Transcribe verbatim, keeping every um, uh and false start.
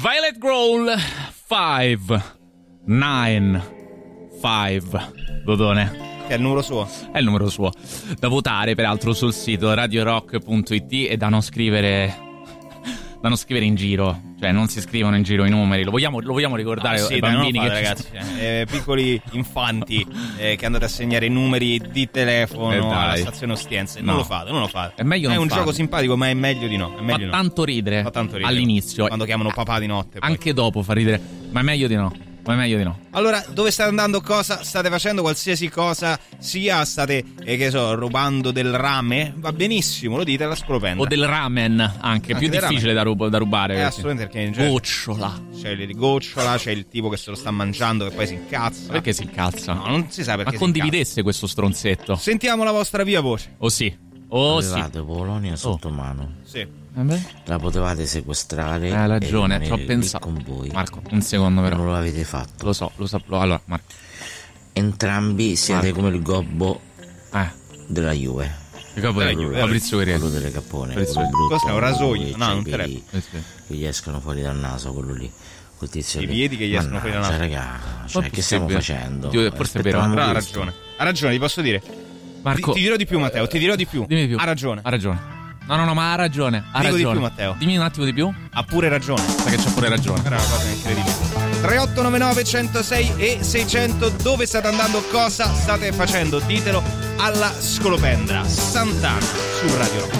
Violet Growl cinque nove cinque Dodone. Che è il numero suo? È il numero suo. Da votare peraltro sul sito radio rock punto it e da non scrivere da non scrivere in giro. Cioè non si scrivono in giro i numeri. Lo vogliamo, lo vogliamo ricordare ah, sì, ai dai, bambini fate, che ragazzi, eh, piccoli infanti eh, che andate a segnare i numeri di telefono eh alla stazione Ostiense. Non no. lo fate, non lo fate. È meglio è non un farlo. Gioco simpatico, ma è meglio di no. È meglio fa, no. tanto ridere fa tanto ridere all'inizio. Quando chiamano papà di notte. Poi. Anche dopo fa ridere. Ma è meglio di no. Ma è meglio di no. Allora, dove state andando? Cosa state facendo? Qualsiasi cosa sia, state, eh, che so, rubando del rame? Va benissimo, lo dite alla Scolopendra. O del ramen, anche, Anche più difficile da, rub- da rubare. Eh, assolutamente, perché in genere gocciola. C'è il di gocciola, c'è il tipo che se lo sta mangiando che poi si incazza. Perché si incazza? No, non si sa perché. Ma condividesse questo stronzetto. Sentiamo la vostra via voce. Oh sì. Oh Avevate sì. Polonia sotto oh. mano. Sì. La potevate sequestrare. Hai ragione, e ci ho pensato. con voi. Marco, un secondo però. Non lo avete fatto. Lo so, lo so. Lo, allora, Marco. Entrambi siete Marco. come il gobbo eh. della Juve. Il gobbo della Juve. Fabrizio Guerrieri. Quello delle cappone. Fabrizio Quello brutto. Cos'è, un rasoio? Quello No, non che te gli- Eh sì. che gli escono fuori dal naso, quello lì. Quel tizio I che- piedi che gli escono fuori dal naso. Cioè, raga, cioè, Ma che stiamo possibile? facendo? Dio, forse è vero. Aspettavamo Però ha questo. ragione. Ha ragione, ti posso dire. Marco. Ti, ti dirò di più, Matteo, ti dirò di più. Dimmi di più. Ha ragione. Ha ragione. No, no, no, ma ha ragione. Ha Dico di ragione. più, Matteo. Dimmi un attimo di più. Ha pure ragione. Perché c'ha pure ragione. Era una cosa incredibile. tre otto nove nove uno zero sei e seicento. Dove state andando? Cosa state facendo? Ditelo alla Scolopendra. Sant'Anna su Radio Rock.